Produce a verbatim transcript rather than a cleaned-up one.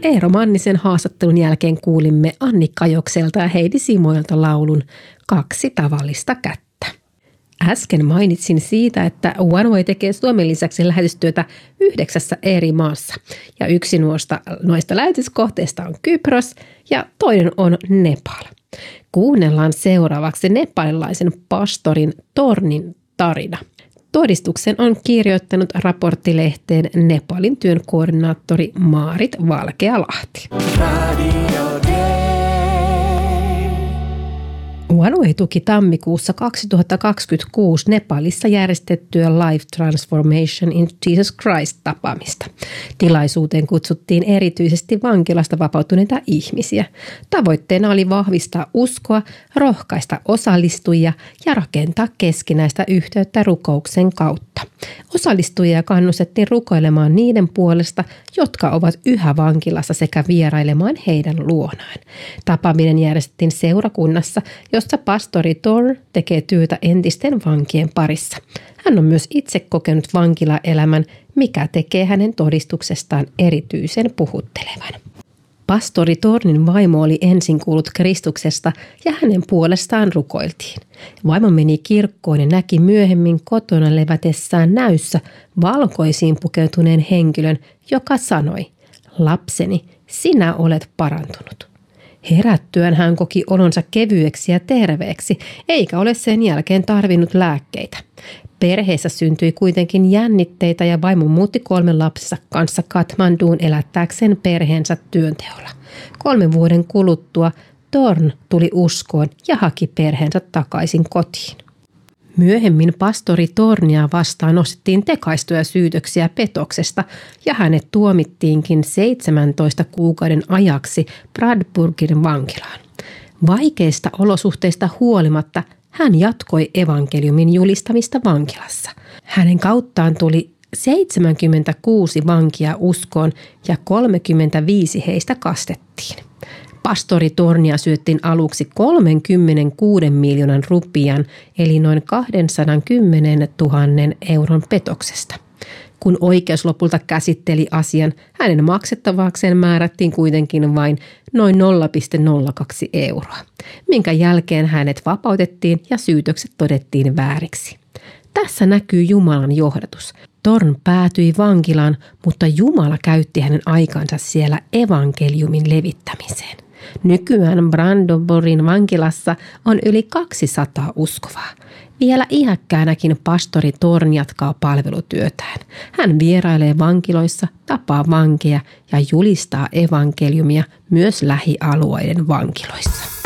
Eero Mannisen haastattelun jälkeen kuulimme Anni Kajokselta ja Heidi Simoilta laulun Kaksi tavallista kättä. Äsken mainitsin siitä, että OneWay tekee Suomen lisäksi lähetystyötä yhdeksässä eri maassa. Ja yksi noista, noista lähetyskohteista on Kypros ja toinen on Nepal. Kuunnellaan seuraavaksi nepalilaisen pastorin Tornin tarina. Todistuksen on kirjoittanut Raporttilehteen Nepalin työn koordinaattori Maarit Valkealahti. OneWay tuki tammikuussa kaksituhattakaksikymmentäkuusi Nepalissa järjestettyä Life Transformation in Jesus Christ-tapaamista. Tilaisuuteen kutsuttiin erityisesti vankilasta vapautuneita ihmisiä. Tavoitteena oli vahvistaa uskoa, rohkaista osallistujia ja rakentaa keskinäistä yhteyttä rukouksen kautta. Osallistujia kannustettiin rukoilemaan niiden puolesta, jotka ovat yhä vankilassa sekä vierailemaan heidän luonaan. Tapaaminen järjestettiin seurakunnassa, jossa pastori Thorn tekee työtä entisten vankien parissa. Hän on myös itse kokenut vankilaelämän, mikä tekee hänen todistuksestaan erityisen puhuttelevan. Pastori Thornin vaimo oli ensin kuullut Kristuksesta ja hänen puolestaan rukoiltiin. Vaimo meni kirkkoon ja näki myöhemmin kotona levätessään näyssä valkoisiin pukeutuneen henkilön, joka sanoi, lapseni, sinä olet parantunut. Herättyään hän koki olonsa kevyeksi ja terveeksi, eikä ole sen jälkeen tarvinnut lääkkeitä. Perheessä syntyi kuitenkin jännitteitä ja vaimo muutti kolmen lapsensa kanssa Kathmanduun elättääkseen perheensä työnteolla. Kolmen vuoden kuluttua Thorn tuli uskoon ja haki perheensä takaisin kotiin. Myöhemmin pastori Thornia vastaan nostettiin tekaistuja syytöksiä petoksesta ja hänet tuomittiinkin seitsemäntoista kuukauden ajaksi Bradburgin vankilaan. Vaikeista olosuhteista huolimatta hän jatkoi evankeliumin julistamista vankilassa. Hänen kauttaan tuli seitsemänkymmentäkuusi vankia uskoon ja kolmekymmentäviisi heistä kastettiin. Pastori Thornia syöttiin aluksi kolmekymmentäkuusi miljoonan rupian eli noin kaksisataakymmenen euron petoksesta. Kun oikeus lopulta käsitteli asian, hänen maksettavakseen määrättiin kuitenkin vain noin nolla pilkku nolla kaksi euroa, minkä jälkeen hänet vapautettiin ja syytökset todettiin vääriksi. Tässä näkyy Jumalan johdatus. Thorn päätyi vankilaan, mutta Jumala käytti hänen aikansa siellä evankeliumin levittämiseen. Nykyään Brandenburgin vankilassa on yli kaksisataa uskovaa. Vielä iäkkäänäkin pastori Thorn jatkaa palvelutyötään. Hän vierailee vankiloissa, tapaa vankeja ja julistaa evankeliumia myös lähialueiden vankiloissa.